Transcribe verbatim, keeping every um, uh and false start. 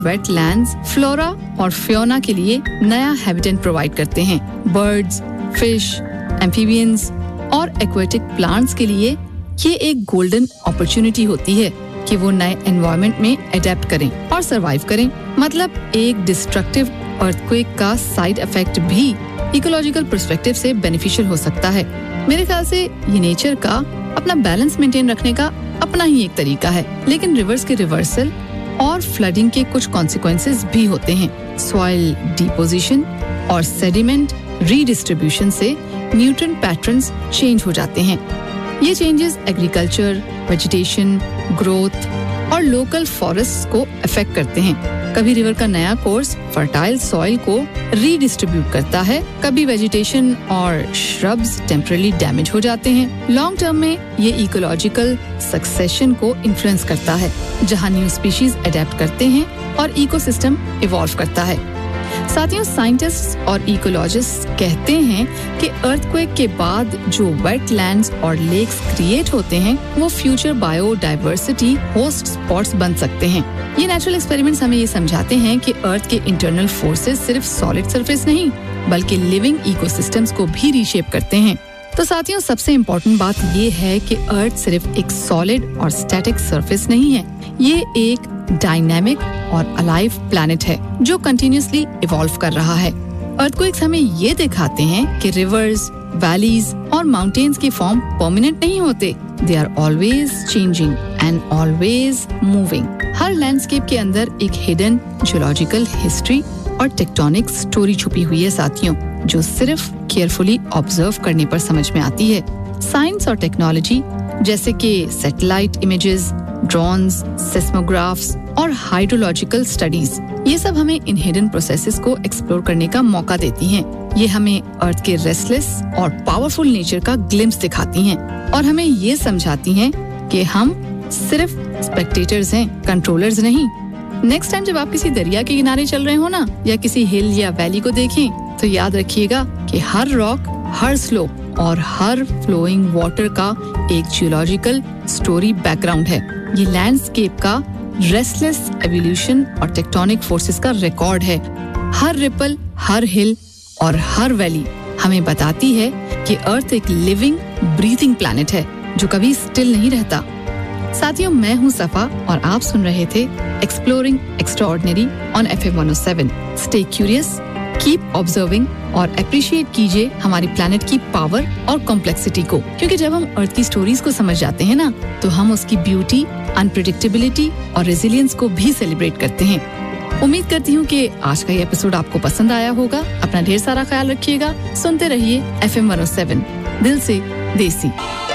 Wetlands flora और Fiona के लिए नया हैबिटेट प्रोवाइड करते हैं। बर्ड्स, फिश, एम्फीबियंस और एक्वेटिक प्लांट्स के लिए ये एक गोल्डन अपॉर्चुनिटी होती है कि वो नए एनवायरनमेंट में अडेप्ट करें और सरवाइव करें। मतलब एक डिस्ट्रक्टिव अर्थक्वेक का साइड इफेक्ट भी इकोलॉजिकल पर्सपेक्टिव से बेनिफिशियल हो सकता है। मेरे ख्याल से ये नेचर का अपना बैलेंस मेंटेन रखने का अपना ही एक तरीका है। लेकिन रिवर्स के रिवर्सल और फ्लडिंग के कुछ कॉन्सिक्वेंसेस भी होते हैं। सॉइल डिपोजिशन और सेडिमेंट रीडिस्ट्रीब्यूशन से न्यूट्रिएंट पैटर्न्स चेंज हो जाते हैं। ये चेंजेस एग्रीकल्चर, वेजिटेशन, ग्रोथ और लोकल फॉरेस्ट्स को अफेक्ट करते हैं। कभी रिवर का नया कोर्स फर्टाइल सॉइल को रीडिस्ट्रीब्यूट करता है, कभी वेजिटेशन और श्रब्स टेम्पररी डैमेज हो जाते हैं। लॉन्ग टर्म में ये इकोलॉजिकल सक्सेशन को इन्फ्लुएंस करता है, जहां न्यू स्पीशीज अडेप्ट करते हैं और इकोसिस्टम इवॉल्व करता है। साथियों, साइंटिस्ट्स और इकोलॉजिस्ट्स कहते हैं कि अर्थक्वेक के बाद जो वेटलैंड्स और लेक्स क्रिएट होते हैं वो फ्यूचर बायोडाइवर्सिटी होस्ट स्पॉट्स बन सकते हैं। ये नेचुरल एक्सपेरिमेंट्स हमें ये समझाते हैं कि अर्थ के इंटरनल फोर्सेस सिर्फ सॉलिड सरफेस नहीं बल्कि लिविंग इकोसिस्टम्स को भी रीशेप करते हैं। तो साथियों, सबसे इम्पोर्टेंट बात ये है कि अर्थ सिर्फ एक सॉलिड और स्टैटिक सरफेस नहीं है, ये एक डायनामिक और अलाइव प्लैनेट है जो कंटिन्यूअसली इवॉल्व कर रहा है। अर्थक्वेक्स हमें ये दिखाते हैं कि रिवर्स, वैलीज और माउंटेन्स के फॉर्म परमानेंट नहीं होते। They are always changing and always moving. Her landscape के अंदर एक हिडन जियोलॉजिकल हिस्ट्री और टेक्टोनिक स्टोरी छुपी हुई है साथियों, जो सिर्फ केयरफुली ऑब्जर्व करने पर समझ में आती है। साइंस और टेक्नोलॉजी जैसे कि सैटेलाइट इमेजेस, ड्रोन्स, सेस्मोग्राफ्स और हाइड्रोलॉजिकल स्टडीज, ये सब हमें इन हिडन प्रोसेसेस को एक्सप्लोर करने का मौका देती हैं। ये हमें अर्थ के रेस्टलेस और पावरफुल नेचर का ग्लिम्स दिखाती हैं और हमें ये समझाती हैं कि हम सिर्फ स्पेक्टेटर्स हैं, कंट्रोलर्स नहीं। नेक्स्ट टाइम जब आप किसी दरिया के किनारे चल रहे हो ना, या किसी हिल या वैली को देखें, तो याद रखिएगा कि हर रॉक, हर स्लोप और हर फ्लोइंग वाटर का एक जियोलॉजिकल स्टोरी बैकग्राउंड है। ये लैंडस्केप का रेस्टलेस एवोल्यूशन और टेक्टोनिक फोर्सेस का रिकॉर्ड है। हर रिपल, हर हिल और हर वैली हमें बताती है कि अर्थ एक लिविंग, ब्रीथिंग प्लैनेट है जो कभी स्टिल नहीं रहता। साथियों, मैं हूँ सफा और आप सुन रहे थे exploring extraordinary on F M one O seven. Stay curious, keep observing और अप्रिशिएट कीजिए हमारी प्लैनेट की पावर और कॉम्प्लेक्सिटी को, क्योंकि जब हम अर्थ की स्टोरीज को समझ जाते हैं ना, तो हम उसकी ब्यूटी, अनप्रेडिक्टेबिलिटी और रेजिलियंस को भी सेलिब्रेट करते हैं। उम्मीद करती हूँ कि आज का ये एपिसोड आपको पसंद आया होगा। अपना ढेर सारा ख्याल रखिएगा। सुनते रहिए F M one O seven, दिल से देसी।